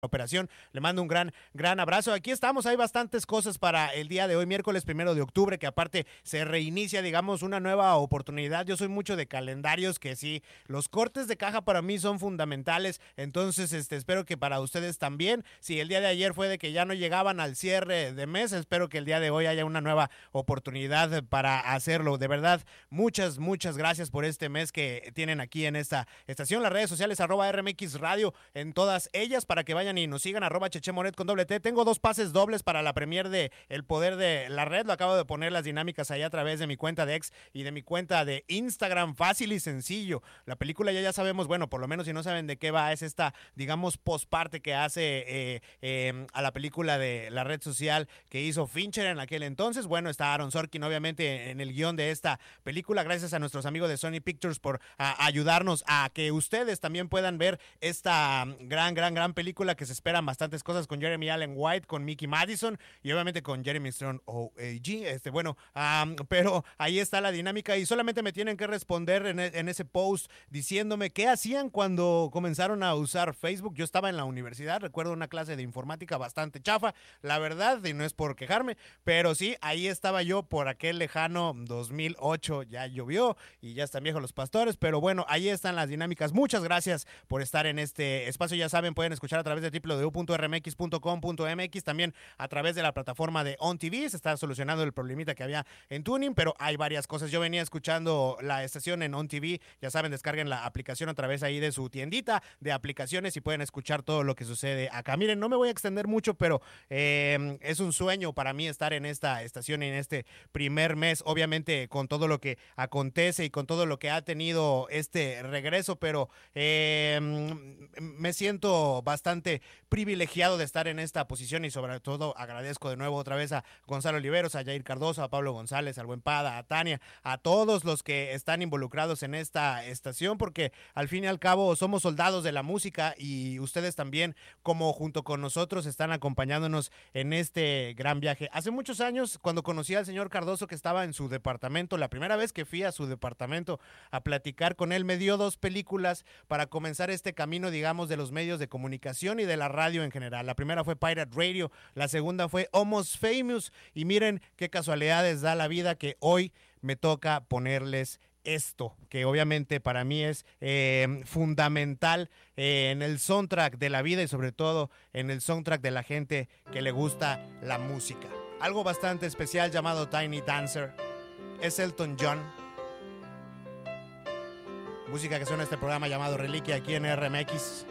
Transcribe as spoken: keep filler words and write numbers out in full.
operación. Le mando un gran, gran abrazo. Aquí estamos, hay bastantes cosas para el día de hoy, miércoles primero de octubre, que aparte se reinicia, digamos, una nueva oportunidad. Yo soy mucho de calendarios, que sí, los cortes de caja para mí son fundamentales, entonces este, espero que para ustedes también. Si el día de ayer fue de que ya no llegaban al cierre de mes, espero que el día de hoy haya una nueva oportunidad para hacerlo. De verdad, muchas, muchas gracias por este mes que tienen aquí en esta estación. Las redes sociales, arroba R M X Radio, en todas ellas, para que vayan y nos sigan, arroba Chechemonet con doble T. Tengo dos pases dobles para la premier de El Poder de la Red. Lo acabo de poner las dinámicas ahí a través de mi cuenta de X y de mi cuenta de Instagram. Fácil y sencillo. La película ya ya sabemos, bueno, por lo menos si no saben de qué va, es esta, digamos, postparte que hace eh, eh, a la película de la red social que hizo Fincher en aquel entonces. Bueno, está Aaron Sorkin, obviamente, en el guión de esta película. Gracias a nuestros amigos de Sony Pictures por a, ayudarnos a que ustedes también puedan ver esta gran, gran, gran película, que se esperan bastantes cosas, con Jeremy Allen White, con Mickey Madison y obviamente con Jeremy Strong O A G. Este, bueno, um, pero ahí está la dinámica y solamente me tienen que responder en, en ese post diciéndome qué hacían cuando comenzaron a usar Facebook. Yo estaba en la universidad, recuerdo una clase de informática bastante chafa, la verdad, y no es por quejarme, pero sí, ahí estaba yo por aquel lejano dos mil ocho. Ya llovió y ya están viejos los pastores, pero bueno, ahí están las dinámicas. Muchas gracias por estar en este espacio. Ya saben, pueden escuchar a través de doble u doble u doble u punto r m x punto com punto m x, también a través de la plataforma de On T V. Se está solucionando el problemita que había en Tuning, pero hay varias cosas. Yo venía escuchando la estación en On T V, ya saben, descarguen la aplicación a través ahí de su tiendita de aplicaciones y pueden escuchar todo lo que sucede acá. Miren, no me voy a extender mucho, pero eh, es un sueño para mí estar en esta estación en este primer mes, obviamente con todo lo que acontece y con todo lo que ha tenido este regreso, pero eh, me siento bastante privilegiado de estar en esta posición y sobre todo agradezco de nuevo otra vez a Gonzalo Oliveros, a Jair Cardoso, a Pablo González, al Buen Pada, a Tania, a todos los que están involucrados en esta estación, porque al fin y al cabo somos soldados de la música y ustedes también, como junto con nosotros, están acompañándonos en este gran viaje. Hace muchos años, cuando conocí al señor Cardoso, que estaba en su departamento, la primera vez que fui a su departamento a platicar con él, me dio dos películas para comenzar este camino, digamos, de los medios de comunicación y de la radio en general. La primera fue Pirate Radio, la segunda fue Almost Famous, y miren qué casualidades da la vida que hoy me toca ponerles esto, que obviamente para mí es eh, fundamental eh, en el soundtrack de la vida y sobre todo en el soundtrack de la gente que le gusta la música. Algo bastante especial llamado Tiny Dancer. Es Elton John. Música que suena en este programa llamado Reliquia aquí en R M X.